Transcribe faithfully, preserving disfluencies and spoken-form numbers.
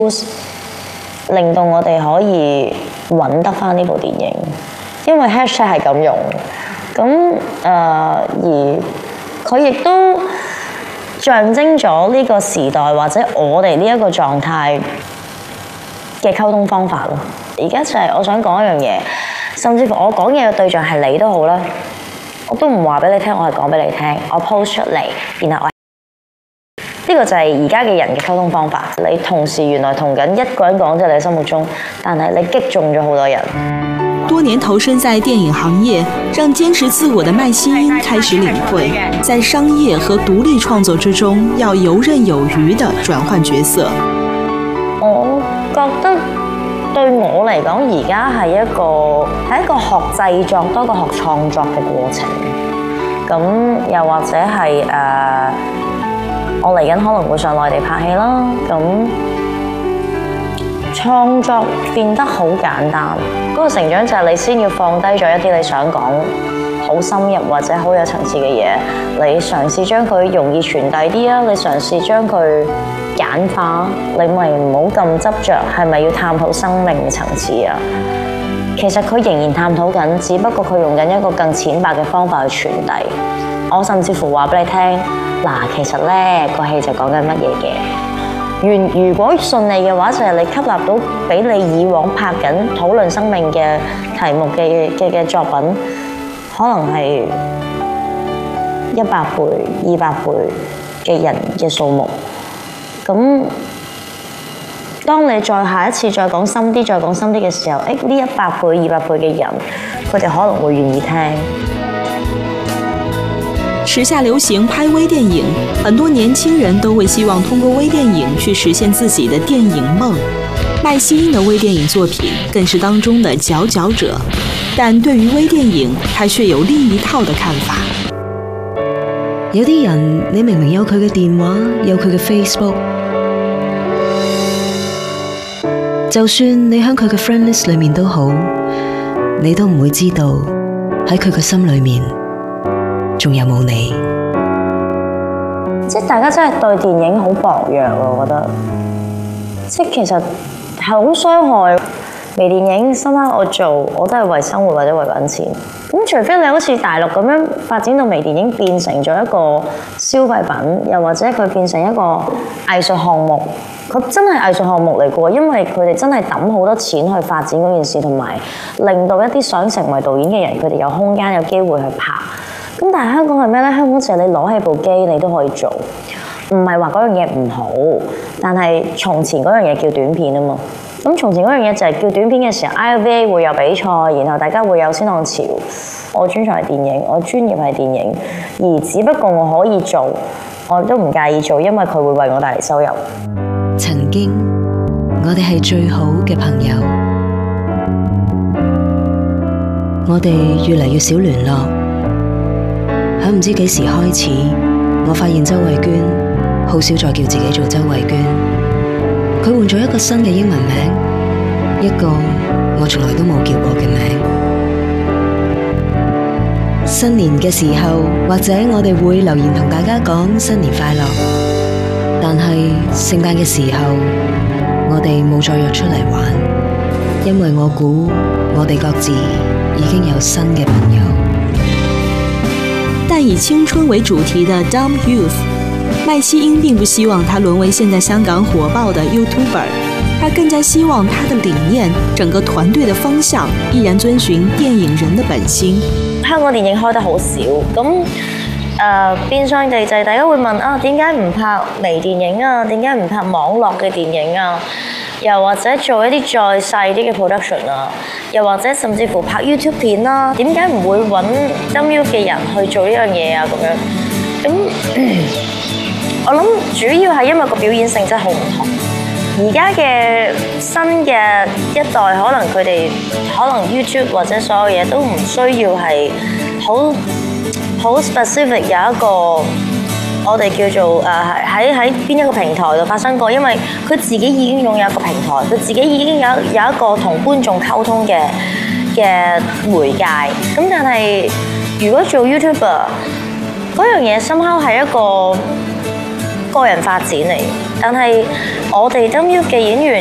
令到我哋可以揾得翻呢部電影，因為 hashtag 係咁用，咁誒、呃、而佢亦都象徵咗呢個時代或者我哋呢一個狀態嘅溝通方法咯。而家就係我想講一樣嘢，甚至乎我講嘢嘅對象係你都好啦，我都唔話俾你聽，我係講俾你聽，我 post 出嚟，然後我呢個就係而家嘅人嘅溝通方法。你同時原來同緊一個人講，即係你心目中，但係你擊中咗好多人。 多年投身在電影行業，讓堅持自我的麥希英開始領會，在商業和獨立創作之中，要游刃有餘地轉換角色。 我覺得對我嚟講，而家係一個係一個學製作多過學創作嘅過程。咁又或者係誒、呃，我嚟緊可能會上內地拍戲啦。咁創作變得好簡單，嗰、那個成長就係你先要放低咗一啲你想講好深入或者好有層次嘅嘢，你嘗試將佢容易傳遞啲啊，你嘗試將佢簡化，你咪唔好咁執着係咪要探討生命嘅層次啊？其實佢仍然探討緊，只不過佢用緊一個更淺白嘅方法去傳遞。我甚至乎話俾你聽，嗱，其實咧個戲就講緊乜嘢嘅。如如果順利嘅話，就係、是、你吸納到比你以往拍緊討論生命嘅題目嘅嘅嘅作品，可能係一百倍、二百倍嘅人嘅數目。咁當你再下一次再講深啲、再講深啲嘅時候，誒呢一百倍、二百倍嘅人，佢哋可能會願意聽。 時下流行拍微電影，很多年輕人都會希望通過微電影去實現自己的電影夢。麥希英的微電影作品更是當中的佼佼者，但對於微電影，他卻有另一套的看法。 有啲人，你明明有佢嘅電話，有佢嘅 Facebook， 就算你喺佢嘅 friend list 裏面都好，你都唔會知道喺佢嘅心裏面仲有冇你。 即係大家真係對電影好薄弱喎，我覺得。即係其實係好傷害。微電影深刻我做，我都係為生活或者為揾錢。咁除非你好似大陸咁樣發展到微電影變成咗一個消費品，又或者佢變成一個藝術項目，佢真係藝術項目嚟嘅喎，因為佢哋真係抌好多錢去發展嗰件事，同埋令到一啲想成為導演嘅人，佢哋有空間有機會去拍。咁但係香港係咩呢？香港就係你攞起部機你都可以做，唔係話嗰樣嘢唔好，但係從前嗰樣嘢叫短片啊嘛。咁從前嗰樣嘢就係叫短片嘅時候 ，I V A 會有比賽，然後大家會有先浪潮。我專長係電影，我專業係電影，而只不過我可以做，我都唔介意做，因為佢會為我帶嚟收入。 曾經我哋係最好嘅朋友，我哋越嚟越少聯絡。喺唔知幾時開始，我發現周慧娟好少再叫自己做周慧娟。佢換咗一個新嘅英文名，一個我從來都冇叫過嘅名。新年嘅時候，或者我哋會留言同大家講新年快樂，但係聖誕嘅時候，我哋冇再約出嚟玩，因為我估我哋各自已經有新嘅朋友。 但以青春為主題的 Dumb Youth，麥希英並不希望他淪為現在香港火爆的 YouTuber， 他更加希望他的理念、整個團隊的方向依然遵循電影人的本心。 香港電影開得好少，咁誒、呃、變相地就係大家會問啊，點解唔拍微電影啊？點解唔拍網絡嘅電影啊？又或者做一啲再細啲嘅 production 啊？又或者甚至乎拍 YouTube 片啦、啊？點解唔會揾 Dumb Youth 嘅人去做呢樣嘢啊？咁樣咁。我諗主要係因為個表演性質好唔同，而家嘅新嘅一代可能佢哋可能 YouTube 或者所有嘢都唔需要係好好 specific 有一個我哋叫做誒喺喺邊一個平台度發生過，因為佢自己已經擁有一個平台，佢自己已經有有一個同觀眾溝通嘅嘅媒介。咁但係如果做 YouTuber 嗰樣嘢，somehow係一個個人發展嚟。但係我哋 D M U 嘅演員